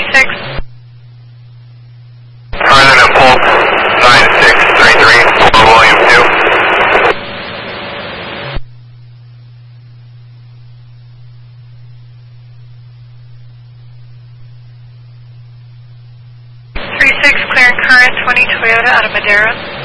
36. President Pulse 9633, William 2. 36, clearing current 20 Toyota out of Madera.